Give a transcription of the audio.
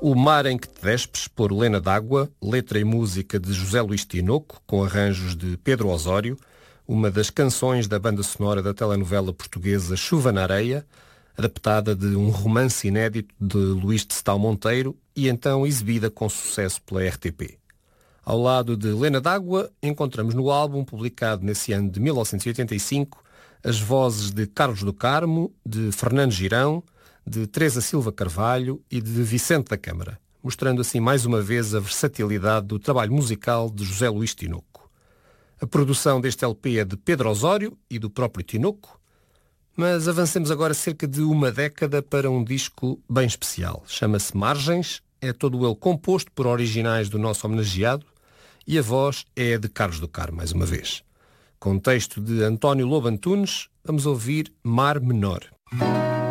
O Mar em que te Despes, por Lena D'Água, letra e música de José Luís Tinoco, com arranjos de Pedro Osório, uma das canções da banda sonora da telenovela portuguesa Chuva na Areia, adaptada de um romance inédito de Luís de Sestao Monteiro e então exibida com sucesso pela RTP. Ao lado de Lena D'Água, encontramos no álbum, publicado nesse ano de 1985, as vozes de Carlos do Carmo, de Fernando Girão, de Teresa Silva Carvalho e de Vicente da Câmara, mostrando assim mais uma vez a versatilidade do trabalho musical de José Luís Tinoco. A produção deste LP é de Pedro Osório e do próprio Tinoco, mas avancemos agora cerca de uma década para um disco bem especial. Chama-se Margens, é todo ele composto por originais do nosso homenageado e a voz é de Carlos do Carmo, mais uma vez. Com texto de António Lobo Antunes, vamos ouvir Mar Menor.